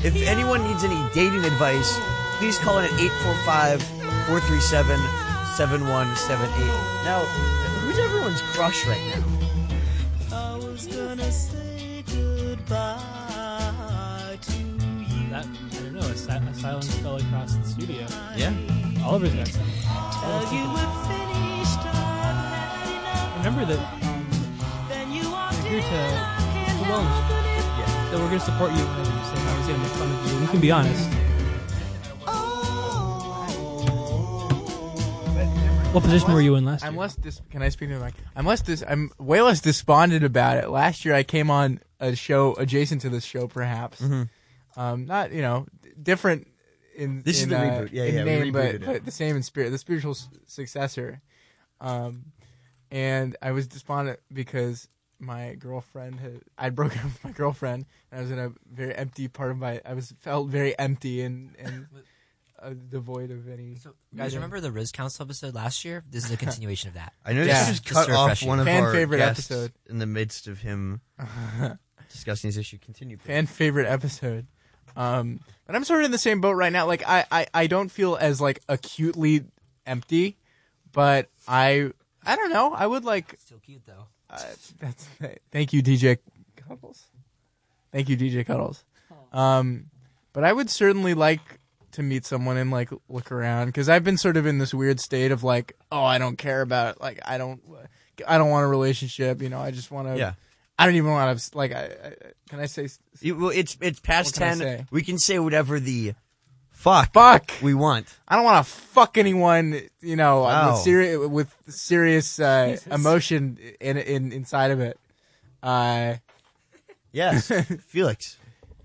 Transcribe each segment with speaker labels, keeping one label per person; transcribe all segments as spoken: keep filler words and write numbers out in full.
Speaker 1: If anyone needs any dating advice, please call in at eight four five, four three seven, seven one seven eight. Now, who's everyone's crush right now?
Speaker 2: I was gonna say goodbye to you.
Speaker 3: That, I don't know, a, si- a silence fell across the studio.
Speaker 1: Yeah.
Speaker 3: Oliver's got some.
Speaker 2: Tell you we're finished, I've had enough.
Speaker 3: Remember that um,
Speaker 2: Then you are
Speaker 3: you're here to,
Speaker 2: dead, I can't
Speaker 3: to wellness.
Speaker 2: help it if
Speaker 1: Yeah.
Speaker 3: So we're going to support you whenever you say I was going to make fun of you. You can be honest. What position were you in last year?
Speaker 4: I'm less dis- Can I speak to the mic? I'm less dis- I'm way less despondent about it. Last year I came on a show adjacent to this show, perhaps.
Speaker 1: Mm-hmm.
Speaker 4: Um, not you know d- different in
Speaker 1: This is
Speaker 4: in,
Speaker 1: the
Speaker 4: uh,
Speaker 1: reboot. Yeah,
Speaker 4: in
Speaker 1: yeah, we
Speaker 4: name, but,
Speaker 1: rebooted it.
Speaker 4: but the same in spirit, the spiritual s- successor. Um, and I was despondent because my girlfriend had I'd broken up with my girlfriend, and I was in a very empty part of my. I was felt very empty and and. Uh, devoid of any.
Speaker 5: So, you guys remember the Riz Council episode last year? This is a continuation of that.
Speaker 1: I noticed
Speaker 4: Yeah.
Speaker 1: you just
Speaker 5: Just
Speaker 1: cut
Speaker 5: to
Speaker 1: off
Speaker 5: refresh you.
Speaker 1: one of
Speaker 4: Fan
Speaker 1: our
Speaker 4: favorite
Speaker 1: guests
Speaker 4: episode.
Speaker 1: in the midst of him discussing his issue. Continue, please.
Speaker 4: Fan favorite episode. Um, but I'm sort of in the same boat right now. Like I, I, I don't feel as like acutely empty, but I, I don't know. I would like.
Speaker 5: Still cute though.
Speaker 4: Uh, that's thank you, D J Cuddles. Thank you, D J Cuddles. Um, but I would certainly like to meet someone and like look around because I've been sort of in this weird state of like, oh, I don't care about like I don't, I don't want a relationship. You know, I just want to.
Speaker 1: Yeah.
Speaker 4: I don't even want to like. I, I can I say?
Speaker 1: You- well, it's it's past
Speaker 4: What can I
Speaker 1: ten.
Speaker 4: say?
Speaker 1: We can say whatever the fuck
Speaker 4: Fuck.
Speaker 1: we want.
Speaker 4: I don't want to fuck anyone, you know,
Speaker 1: Wow.
Speaker 4: with, seri- with serious uh, emotion in, in inside of it. Uh,
Speaker 1: Yes, Felix.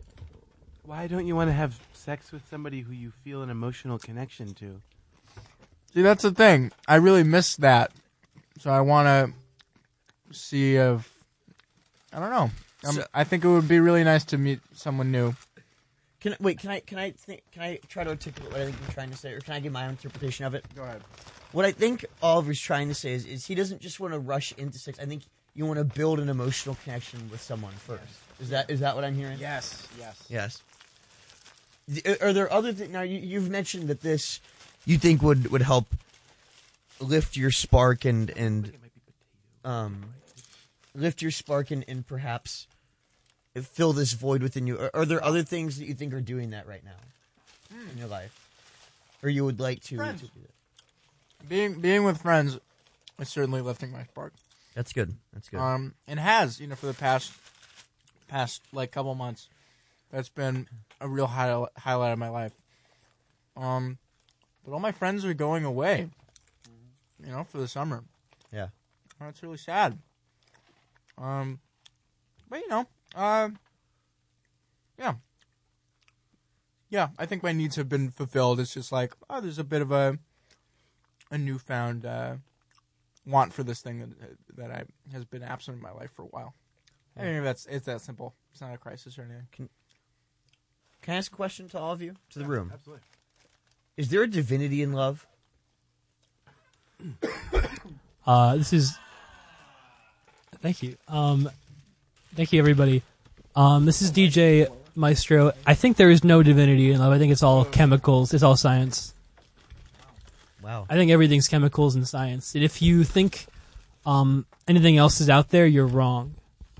Speaker 6: Why don't you want to have sex with somebody who you feel an emotional connection to?
Speaker 4: see, that's the thing. I really miss that, so I want to see if I don't know. Um,
Speaker 1: So-
Speaker 4: I think it would be really nice to meet someone new.
Speaker 1: Can wait? Can I can I think? Can I try to articulate what I think you're trying to say, or can I give my own interpretation of it?
Speaker 4: Go ahead.
Speaker 1: What I think Oliver's trying to say is, is he doesn't just want to rush into sex. I think you want to build an emotional connection with someone first. Is that is that what I'm hearing?
Speaker 4: Yes. Yes.
Speaker 1: Yes. Th- Are there other things? Now you, you've mentioned that this you think would, would help lift your spark and and um lift your spark and, and perhaps fill this void within you. Are, are there other things that you think are doing that right now in your life, or you would like to, to
Speaker 4: Friends.
Speaker 1: do that?
Speaker 4: Being being with friends is certainly lifting my spark.
Speaker 1: That's good. That's good.
Speaker 4: Um, and has you know for the past past like couple months, that's been a real high, highlight of my life. Um, but all my friends are going away, you know, for the summer.
Speaker 1: Yeah.
Speaker 4: Oh, it's really sad. Um, but you know, uh, yeah, yeah. I think my needs have been fulfilled. It's just like, oh, there's a bit of a a newfound uh, want for this thing that that I has been absent in my life for a while. I mean, that's it's that simple. It's not a crisis or anything.
Speaker 1: Can I ask a question to all of you, to the room?
Speaker 6: Absolutely.
Speaker 1: Is there a divinity in love?
Speaker 3: Uh, this is. Thank you. Um, thank you, everybody. Um, this is D J Maestro. I think there is no divinity in love. I think it's all chemicals. It's all science.
Speaker 1: Wow.
Speaker 3: I think everything's chemicals and science. And if you think um, anything else is out there, you're wrong.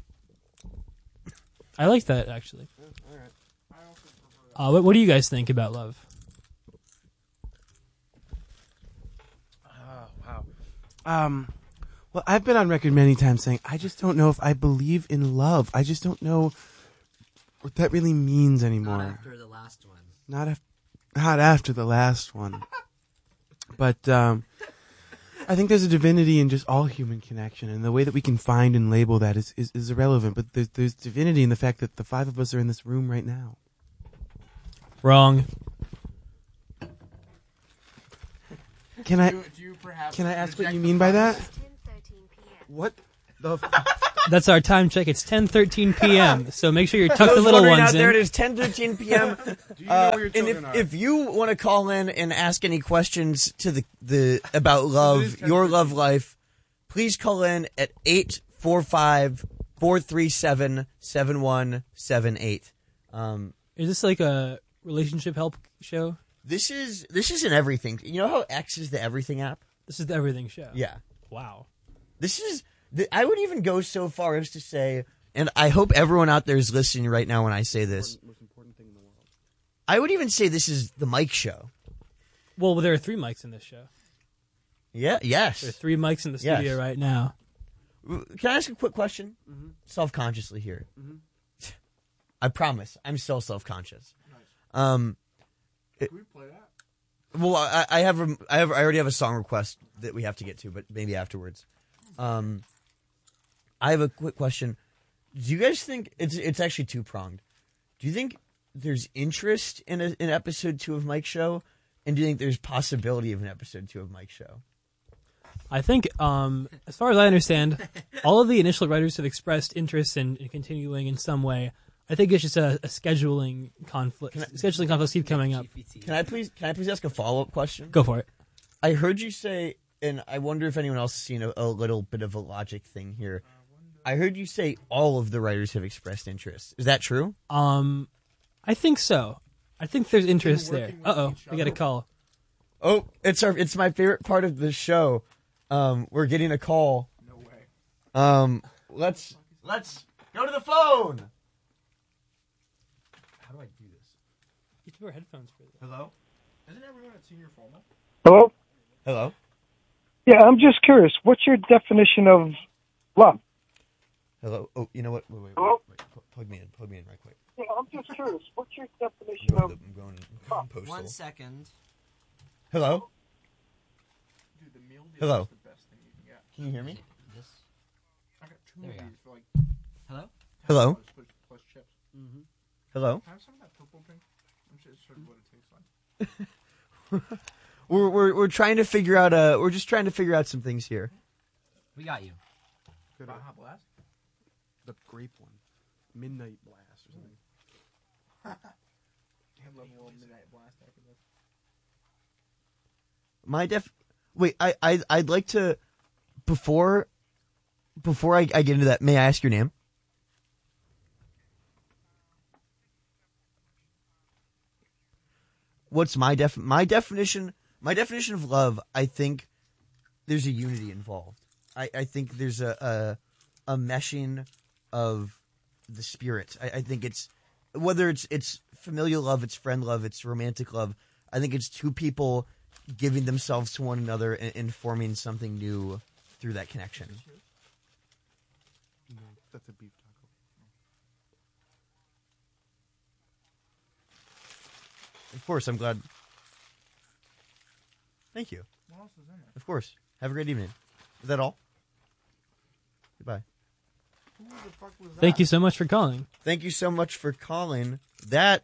Speaker 3: I like that, actually. Uh, what, what do you guys think about love?
Speaker 6: Oh, wow. Um, well, I've been on record many times saying I just don't know if I believe in love. I just don't know what that really means anymore.
Speaker 5: Not after the last one.
Speaker 6: Not, af- not after the last one. But um, I think there's a divinity in just all human connection, and the way that we can find and label that is, is, is irrelevant. But there's, there's divinity in the fact that the five of us are in this room right now.
Speaker 3: Wrong.
Speaker 6: Can I
Speaker 4: Do, do you perhaps
Speaker 6: can I ask what
Speaker 4: reject
Speaker 6: you
Speaker 4: the
Speaker 6: mean by that?
Speaker 7: ten thirteen p.m.
Speaker 6: What the? F-
Speaker 3: That's our time check. It's ten thirteen p.m. So make sure you tuck the
Speaker 1: Those
Speaker 3: little
Speaker 1: wondering
Speaker 3: ones
Speaker 1: out there,
Speaker 3: in.
Speaker 1: it is ten thirteen p.m.
Speaker 6: Do you know
Speaker 1: Uh,
Speaker 6: where your
Speaker 1: and
Speaker 6: children
Speaker 1: if,
Speaker 6: are?
Speaker 1: if you want to call in and ask any questions to the, the about
Speaker 6: is
Speaker 1: love,
Speaker 6: ten
Speaker 1: your
Speaker 6: thirteen.
Speaker 1: love life, please call in at eight four five, four three seven, seven one seven eight. Um,
Speaker 3: Is this like a relationship help show?
Speaker 1: This is this is an everything. You know how X is the everything app?
Speaker 3: This is the everything show.
Speaker 1: Yeah.
Speaker 3: Wow.
Speaker 1: This is. The, I would even go so far as to say, and I hope everyone out there is listening right now when I say this.
Speaker 6: Most important thing in the world.
Speaker 1: I would even say this is the Mike show.
Speaker 3: Well, there are three mics in this show.
Speaker 1: Yeah. Yes.
Speaker 3: There are three mics in the
Speaker 1: Yes.
Speaker 3: studio right now.
Speaker 1: Can I ask a quick question?
Speaker 6: Mm-hmm.
Speaker 1: Self-consciously here.
Speaker 6: Mhm.
Speaker 1: I promise. I'm still self-conscious. Um,
Speaker 4: Can we play that?
Speaker 1: well, I, I have a, I have I already have a song request that we have to get to, but maybe afterwards. Um, I have a quick question. Do you guys think it's it's actually two pronged? Do you think there's interest in a, in episode two of Mike's show, and do you think there's possibility of an episode two of Mike's show?
Speaker 3: I think, um, as far as I understand, all of the initial writers have expressed interest in, in continuing in some way. I think it's just a, a scheduling conflict.
Speaker 1: Can I-
Speaker 3: scheduling conflicts keep coming up.
Speaker 1: Can I please can I please ask a follow up question?
Speaker 3: Go for it.
Speaker 1: I heard you say, and I wonder if anyone else has seen a, a little bit of a logic thing here. I heard you say all of the writers have expressed interest. Is that true?
Speaker 3: Um, I think so. I think there's interest there.
Speaker 4: working with
Speaker 3: Uh oh,
Speaker 4: each
Speaker 3: we got a
Speaker 4: other?
Speaker 3: call.
Speaker 1: Oh, it's our it's my favorite part of the show. Um, we're getting a call.
Speaker 4: No way.
Speaker 1: Um, let's let's go to the phone. How do I do this?
Speaker 3: You have to wear headphones for this.
Speaker 1: Hello?
Speaker 4: Isn't everyone at senior formal?
Speaker 7: Hello?
Speaker 1: Hello?
Speaker 7: Yeah, I'm just curious. What's your definition of love?
Speaker 1: Hello? Oh, you know what? Wait, wait,
Speaker 7: Hello?
Speaker 1: wait. wait. Plug me in. Plug me in right quick.
Speaker 7: Yeah, I'm just curious. What's your definition
Speaker 1: I'm
Speaker 7: of
Speaker 1: going, I'm going, I'm going postal.
Speaker 5: One second.
Speaker 1: Hello?
Speaker 4: Dude, the meal deal
Speaker 1: Hello?
Speaker 4: is the best thing you can get.
Speaker 1: Can you hear me?
Speaker 5: This.
Speaker 4: I got two
Speaker 5: There
Speaker 4: of
Speaker 5: you
Speaker 4: these for like
Speaker 5: Hello?
Speaker 1: Hello?
Speaker 4: plus, plus, plus chips.
Speaker 1: Hello?
Speaker 4: Can I have some of that purple drink? I'm just sort of what it tastes like.
Speaker 1: We're we're we're trying to figure out uh we're just trying to figure out some things here.
Speaker 5: We got you.
Speaker 6: Good.
Speaker 4: Baja Blast?
Speaker 6: The grape one. Midnight Blast or something.
Speaker 4: I love a little midnight blast after this.
Speaker 1: My def Wait, I I I'd like to before before I, I get into that, may I ask your name? What's my def my definition my definition of love, I think there's a unity involved. I, I think there's a, a a meshing of the spirit. I, I think it's whether it's it's familial love, it's friend love, it's romantic love. I think it's two people giving themselves to one another and, and forming something new through that connection.
Speaker 6: No, that's a beef taco.
Speaker 1: Of course, I'm glad. Thank you.
Speaker 4: What else is in there?
Speaker 1: Of course. Have a great evening. Is that all? Goodbye.
Speaker 4: Who the fuck was that?
Speaker 3: Thank you so much for calling.
Speaker 1: Thank you so much for calling. That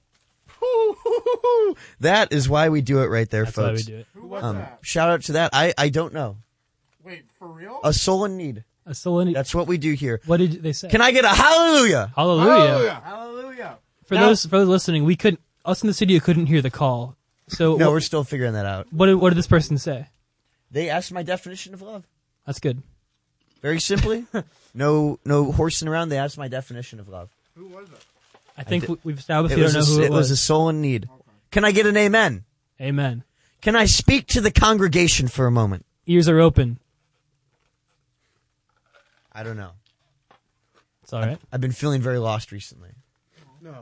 Speaker 1: that is why we do it right there,
Speaker 3: That's why we
Speaker 1: folks.
Speaker 3: do it.
Speaker 4: Who was
Speaker 1: Um,
Speaker 4: that?
Speaker 1: shout out to that. I, I don't know.
Speaker 4: Wait, for real?
Speaker 1: A soul in need.
Speaker 3: A soul.
Speaker 1: That's what we do here.
Speaker 3: What did they say?
Speaker 1: Can I get a hallelujah?
Speaker 3: Hallelujah.
Speaker 4: Hallelujah.
Speaker 3: For
Speaker 1: Now-
Speaker 3: those for those listening, we couldn't. Us in the studio couldn't hear the call. So
Speaker 1: No,
Speaker 3: what,
Speaker 1: we're still figuring that out.
Speaker 3: what did what did this person say?
Speaker 1: They asked my definition of love.
Speaker 3: That's good.
Speaker 1: Very simply. no no horsing around. They asked my definition of love.
Speaker 4: Who was it?
Speaker 3: I think
Speaker 1: did-
Speaker 3: we we've established
Speaker 1: It
Speaker 3: you
Speaker 1: was,
Speaker 3: don't know
Speaker 1: a,
Speaker 3: who
Speaker 1: it
Speaker 3: it
Speaker 1: was
Speaker 3: was.
Speaker 1: a soul in need. Can I get an amen?
Speaker 3: Amen.
Speaker 1: Can I speak to the congregation for a moment?
Speaker 3: Ears are open.
Speaker 1: I don't know.
Speaker 3: It's all right.
Speaker 1: I've been feeling very lost recently.
Speaker 6: No.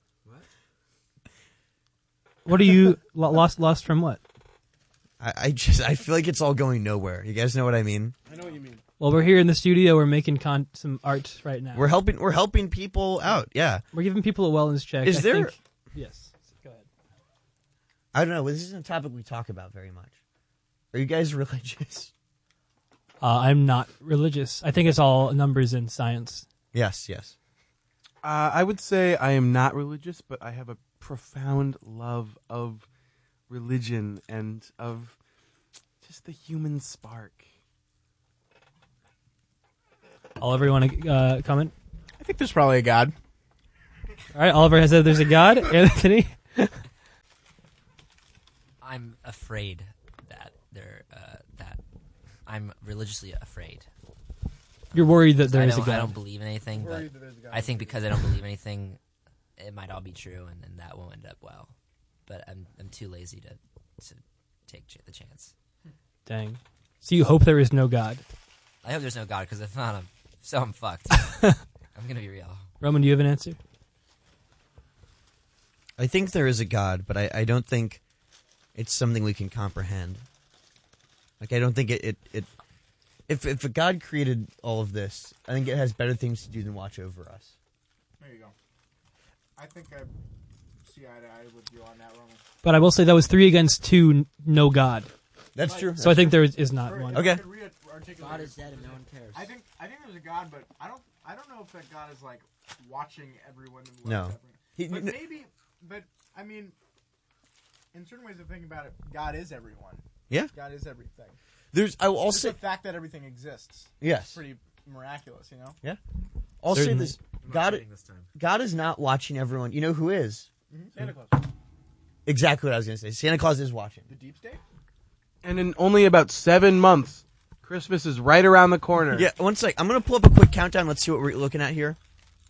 Speaker 3: What are you lo- lost? Lost from what?
Speaker 1: I, I just I feel like it's all going nowhere. You guys know what I mean?
Speaker 6: I know what you mean.
Speaker 3: Well, we're here in the studio. We're making con- some art right now.
Speaker 1: We're helping we're helping people out. Yeah.
Speaker 3: We're giving people a wellness check.
Speaker 1: Is
Speaker 3: I
Speaker 1: there-
Speaker 3: think- yes. Go ahead.
Speaker 1: I don't know. This isn't a topic we talk about very much. Are you guys religious?
Speaker 3: Uh, I'm not religious. I think it's all numbers and science.
Speaker 1: Yes, yes.
Speaker 6: Uh, I would say I am not religious, but I have a profound love of religion and of just the human spark.
Speaker 3: Oliver, you want to uh, comment?
Speaker 4: I think there's probably a God.
Speaker 3: All right, Oliver has said there's a God. Anthony?
Speaker 5: I'm afraid that there. Uh, that I'm religiously afraid.
Speaker 3: You're worried that there
Speaker 5: I
Speaker 3: is a
Speaker 5: don't. I
Speaker 3: God.
Speaker 5: don't believe in anything, but
Speaker 6: Worried that there's a God.
Speaker 5: I think because I don't believe anything, it might all be true, and then that won't end up well. But I'm I'm too lazy to to take ch- the chance.
Speaker 3: Dang. So you hope there is no God.
Speaker 5: I hope there's no God, because if not, I'm so I'm fucked. I'm gonna be real.
Speaker 3: Roman, do you have an answer?
Speaker 1: I think there is a God, but I, I don't think it's something we can comprehend. Like, I don't think it, it, it if if a God created all of this, I think it has better things to do than watch over us.
Speaker 4: There you go. I think I see eye to eye with you on that, Roman.
Speaker 3: But I will say that was three against two, n- no God.
Speaker 1: That's true.
Speaker 3: So I think there is, is not
Speaker 4: Or
Speaker 3: one.
Speaker 4: if I
Speaker 1: Okay.
Speaker 4: could re-articulate
Speaker 5: God
Speaker 4: it.
Speaker 5: is dead and no one cares.
Speaker 4: I think I think there's a God, but I don't I don't know if that God is like watching everyone. And
Speaker 1: No.
Speaker 4: loves everyone.
Speaker 1: He-
Speaker 4: But
Speaker 1: n-
Speaker 4: maybe, but I mean, in certain ways of thinking about it, God is everyone.
Speaker 1: Yeah.
Speaker 4: God is everything.
Speaker 1: There's. I will
Speaker 4: Just
Speaker 1: also
Speaker 4: the fact that everything exists.
Speaker 1: yes.
Speaker 4: It's pretty miraculous, you know.
Speaker 1: Yeah. I'll say
Speaker 3: Certainly.
Speaker 1: this: God, God is not watching everyone. You know who is?
Speaker 4: Santa Claus,
Speaker 1: Exactly what I was going to say. Santa Claus is watching.
Speaker 4: the deep state.
Speaker 6: And in only about seven months, Christmas is right around the corner.
Speaker 1: Yeah. One sec. I'm going to pull up a quick countdown. Let's see what we're looking at here.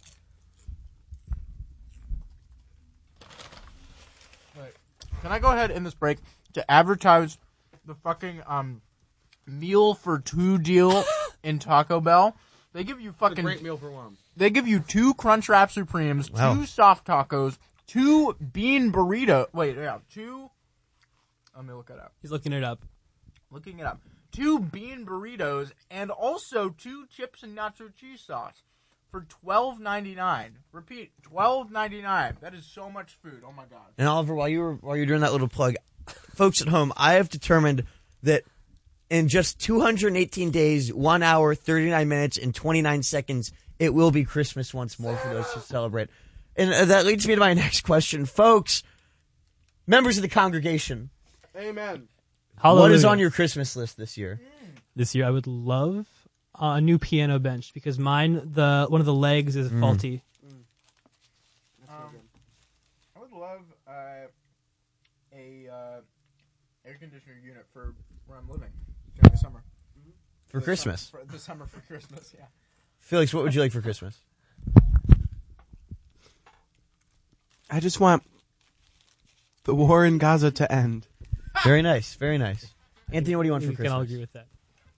Speaker 4: Right. Can I go ahead in this break to advertise the fucking um meal for two deal in Taco Bell? They give you fucking
Speaker 6: meal for one.
Speaker 4: They give you two Crunchwrap Supremes,
Speaker 1: Wow.
Speaker 4: two soft tacos, two bean burrito. Wait, yeah, two. Let me look it up.
Speaker 3: He's looking it up.
Speaker 4: Looking it up. Two bean burritos and also two chips and nacho cheese sauce for twelve ninety nine. Repeat, twelve ninety nine. That is so much food. Oh my god.
Speaker 1: And Oliver, while you were while you're doing that little plug, folks at home, I have determined that in just two hundred eighteen days, one hour, thirty-nine minutes, and twenty-nine seconds, it will be Christmas once more for those who celebrate. And uh, that leads me to my next question, folks. Members of the congregation,
Speaker 6: Amen.
Speaker 3: Hallelujah.
Speaker 1: what is on your Christmas list this year?
Speaker 3: This year I would love uh, a new piano bench because mine, the one of the legs is faulty.
Speaker 4: Um, I would love uh, a uh, air conditioner unit for where I'm living during the summer.
Speaker 1: For
Speaker 4: The
Speaker 1: Christmas.
Speaker 4: summer- for the summer for Christmas, yeah.
Speaker 1: Felix, what would you like for Christmas?
Speaker 6: I just want the war in Gaza to end.
Speaker 1: Very nice, very nice. Anthony, what do you want
Speaker 3: We
Speaker 1: for
Speaker 3: can all
Speaker 1: Christmas?
Speaker 3: agree with that.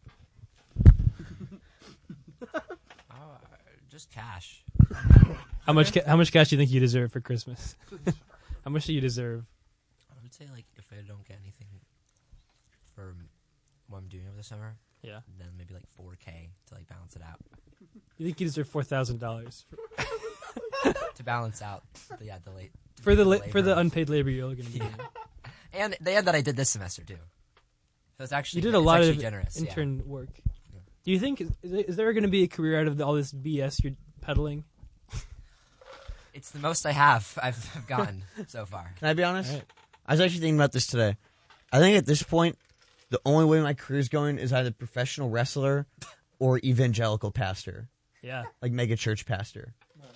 Speaker 5: Uh, just cash.
Speaker 3: How much? Ca- how much cash do you think you deserve for Christmas? How much do you deserve?
Speaker 5: I would say like if I don't get anything for what I'm doing over the summer,
Speaker 3: Yeah.
Speaker 5: then maybe like four K to like balance it out.
Speaker 3: You think you deserve four thousand dollars
Speaker 5: To balance out the yeah the late
Speaker 3: for the la- for the
Speaker 5: labor.
Speaker 3: unpaid labor you're going to be doing?
Speaker 5: and the end that I did this semester too. So it's actually
Speaker 3: You did a
Speaker 5: it's
Speaker 3: lot
Speaker 5: actually
Speaker 3: of
Speaker 5: generous. yeah.
Speaker 3: intern work. Do you think is, is there going to be a career out of all this B S you're peddling?
Speaker 5: It's the most I have I've, I've gotten so far.
Speaker 1: Can I be honest?
Speaker 3: All right.
Speaker 1: I was actually thinking about this today. I think at this point, the only way my career's going is either professional wrestler or evangelical pastor,
Speaker 3: Yeah.
Speaker 1: like mega church pastor.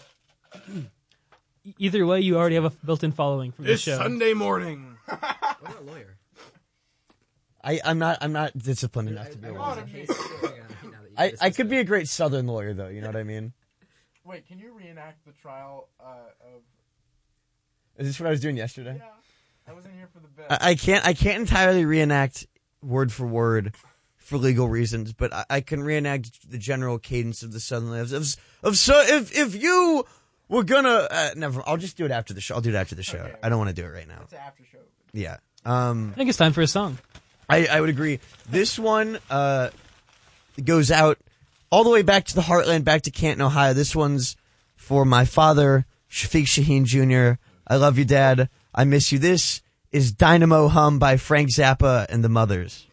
Speaker 3: E- Either way, you already have a built-in following from the
Speaker 6: This
Speaker 3: show.
Speaker 6: Sunday morning.
Speaker 5: What about a lawyer?
Speaker 1: I, I'm not. I'm not disciplined enough to be.
Speaker 4: I
Speaker 1: Able
Speaker 4: thought
Speaker 1: to.
Speaker 4: of me.
Speaker 1: I, I could be a great Southern lawyer, though. You know what I mean?
Speaker 4: Wait, can you reenact the trial uh, of?
Speaker 1: Is this what I was doing yesterday?
Speaker 4: Yeah, I wasn't here for the bit.
Speaker 1: I, I can't. I can't entirely reenact word for word for legal reasons, but I, I can reenact the general cadence of the Southern lives. Of, of so, if if you were gonna, uh, never. I'll just do it after the show. I'll do it after the show.
Speaker 4: Okay.
Speaker 1: I don't want to do it right now.
Speaker 4: It's an after show.
Speaker 1: Yeah. Um.
Speaker 3: I think it's time for a song.
Speaker 1: I, I would agree. This one uh, goes out all the way back to the heartland, back to Canton, Ohio. This one's for my father, Shafiq Shaheen Junior I love you, Dad. I miss you. This is Dynamo Hum by Frank Zappa and the Mothers.